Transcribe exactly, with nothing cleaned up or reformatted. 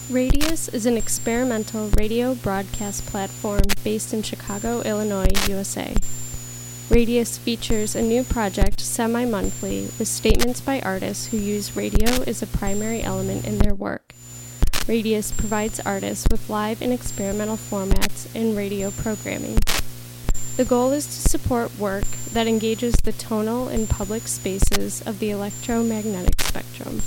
Radius is an experimental radio broadcast platform based in Chicago, Illinois, U S A. Radius features a new project semi-monthly with statements by artists who use radio as a primary element in their work. Radius provides artists with live and experimental formats in radio programming. The goal is to support work that engages the tonal and public spaces of the electromagnetic spectrum.